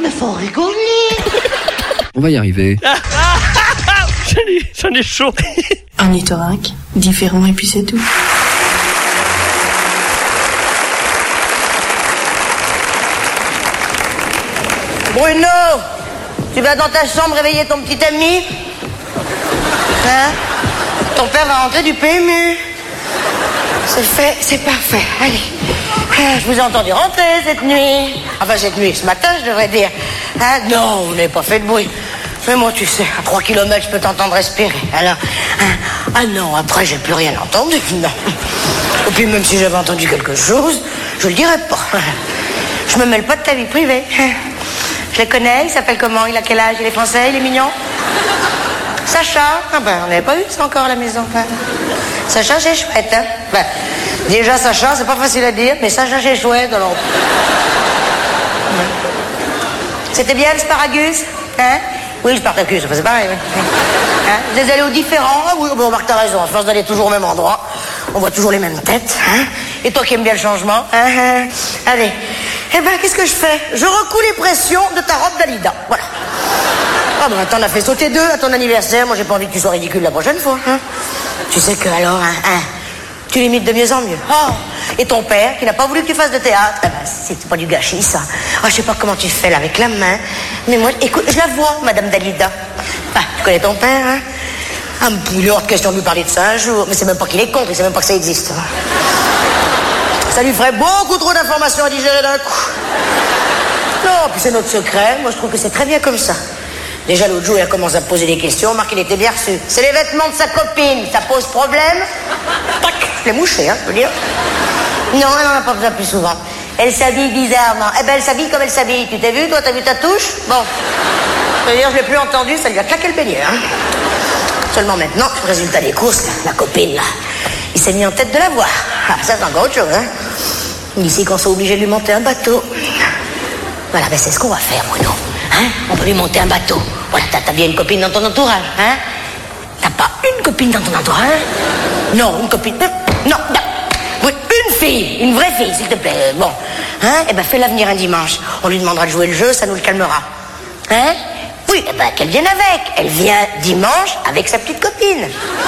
Mais faut rigoler. On va y arriver. J'en ai chaud. Ornithorynque, différent et puis c'est tout. Bruno, tu vas dans ta chambre réveiller ton petit ami? Hein? Ton père va rentrer du PMU. C'est fait, c'est parfait. Allez. Je vous ai entendu rentrer cette nuit. Enfin, cette nuit, ce matin, je devrais dire. Hein? Non, vous n'avez pas fait de bruit. Mais moi, tu sais, à 3 km, je peux t'entendre respirer. Alors, hein? Ah non, après, j'ai plus rien entendu. Non. Et puis, même si j'avais entendu quelque chose, je le dirais pas. Je me mêle pas de ta vie privée. Je le connais, il s'appelle comment? Il a quel âge? Il est français? Il est mignon? Sacha? Ah ben, on n'avait pas eu ça encore à la maison. Sacha, c'est chouette, hein? Ben, déjà, Sacha, c'est pas facile à dire, mais Sacha, c'est chouette, alors... Ouais. C'était bien, le Sparagus? Hein? Oui, le Spartacus, c'est pareil. Hein? Vous êtes allés aux différents? Ah oui, bon, Marc, t'as raison, à force d'aller toujours au même endroit, on voit toujours les mêmes têtes, hein? Et toi qui aimes bien le changement, hein? Allez. Eh ben, qu'est-ce que je fais? Je recoue les pressions de ta robe Dalida. Voilà. Ah ben, t'en as fait sauter 2 à ton anniversaire. Moi, j'ai pas envie que tu sois ridicule la prochaine fois. Hein? Tu sais que alors, tu l'imites de mieux en mieux. Oh. Et ton père, qui n'a pas voulu que tu fasses de théâtre, eh ben, c'est pas du gâchis, ça. Ah, je sais pas comment tu fais là avec la main. Mais moi, écoute, je la vois, Madame Dalida. Ah, tu connais ton père, hein? Ah, il est hors de question de lui parler de ça un jour. Mais c'est même pas qu'il est con, il sait même pas que ça existe. Ça lui ferait beaucoup trop d'informations à digérer d'un coup. Non, puis c'est notre secret. Moi, je trouve que c'est très bien comme ça. Déjà, l'autre jour, il a commencé à me poser des questions. Marc, il était bien reçu. C'est les vêtements de sa copine. Ça pose problème? Tac, je l'ai mouché, hein, je veux dire. Non, elle n'en a pas besoin plus souvent. Elle s'habille bizarrement. Eh ben, elle s'habille comme elle s'habille. Tu t'es vu, toi, t'as vu ta touche? Bon. Je veux dire, je l'ai plus entendu, ça lui a claqué le beignet, hein. Seulement maintenant, résultat des courses, la copine, là, il s'est mis en tête de la voir. Ah, ça, c'est encore autre chose, hein. D'ici qu'on soit obligé de lui monter un bateau. Voilà, ben c'est ce qu'on va faire, Bruno. Hein? On peut lui monter un bateau. Voilà, t'as bien une copine dans ton entourage, hein? T'as pas une copine dans ton entourage? Non, une copine... Non, non. Oui, une fille, une vraie fille, s'il te plaît. Bon, hein? Eh ben, fais-la venir un dimanche. On lui demandera de jouer le jeu, ça nous le calmera. Hein? Oui, eh ben, qu'elle vienne avec. Elle vient dimanche avec sa petite copine.